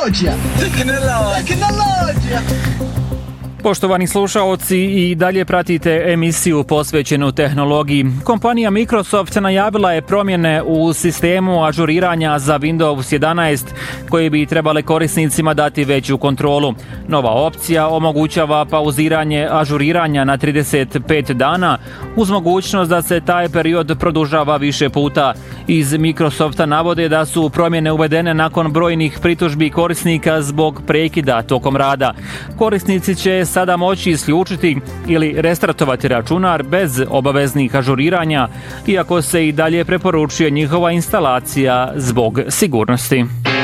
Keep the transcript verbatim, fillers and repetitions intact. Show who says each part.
Speaker 1: Tecnologia. Tecnologia. Tecnologia.
Speaker 2: Poštovani slušaoci, i dalje pratite emisiju posvećenu tehnologiji. Kompanija Microsoft najavila je promjene u sistemu ažuriranja za Windows jedanaest koje bi trebale korisnicima dati veću kontrolu. Nova opcija omogućava pauziranje ažuriranja na trideset pet dana uz mogućnost da se taj period produžava više puta. Iz Microsofta navode da su promjene uvedene nakon brojnih pritužbi korisnika zbog prekida tokom rada. Korisnici će sada moći isključiti ili restartovati računar bez obaveznih ažuriranja, iako se i dalje preporučuje njihova instalacija zbog sigurnosti.